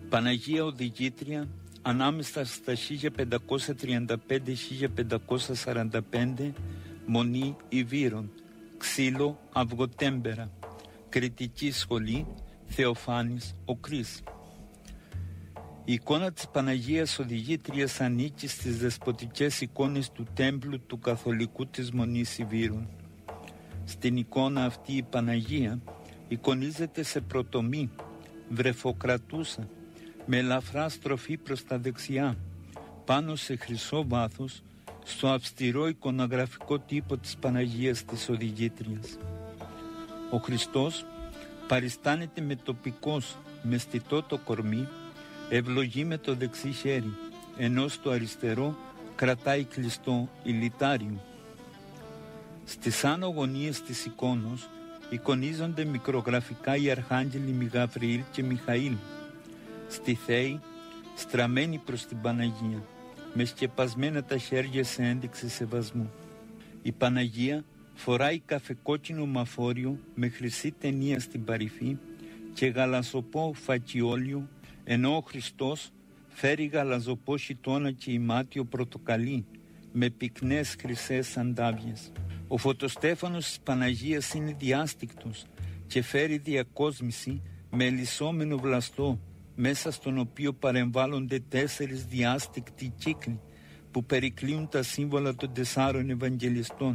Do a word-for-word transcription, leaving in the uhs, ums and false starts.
Παναγία Οδηγήτρια, ανάμεσα στα χίλια πεντακόσια τριάντα πέντε με χίλια πεντακόσια σαράντα πέντε, Μονή Ιβύρων, Ξύλο Αυγοτέμπερα, Κρητική Σχολή, Θεοφάνης ο Κρίς. Η εικόνα της Παναγίας Οδηγήτριας ανήκει στις δεσποτικές εικόνες του τέμπλου του Καθολικού της Μονής Ιβύρων. Στην εικόνα αυτή η Παναγία εικονίζεται σε πρωτομή, βρεφοκρατούσα, με ελαφρά στροφή προς τα δεξιά, πάνω σε χρυσό βάθος, στο αυστηρό εικονογραφικό τύπο της Παναγίας της Οδηγήτριας. Ο Χριστός παριστάνεται με τοπικός, με στιτό το κορμί, ευλογεί με το δεξί χέρι, ενώ στο αριστερό κρατάει κλειστό ηλιτάριο. Στις άνω γωνίες της εικόνος εικονίζονται μικρογραφικά οι αρχάγγελοι Γαβριήλ και Μιχαήλ, στη θέη στραμμένη προς την Παναγία, με σκεπασμένα τα χέρια σε ένδειξη σεβασμού. Η Παναγία φοράει καφεκόκκινο μαφόριο με χρυσή ταινία στην παρυφή και γαλαζοπό φακιόλιο, ενώ ο Χριστός φέρει γαλαζοπό χιτώνα και ημάτιο πορτοκαλί με πυκνές χρυσές σαντάβιες. Ο φωτοστέφανος της Παναγίας είναι διάστικτος και φέρει διακόσμηση με ελισσόμενο βλαστό, μέσα στον οποίο παρεμβάλλονται τέσσερις διάστικτοι κύκλοι που περικλείουν τα σύμβολα των τεσσάρων Ευαγγελιστών.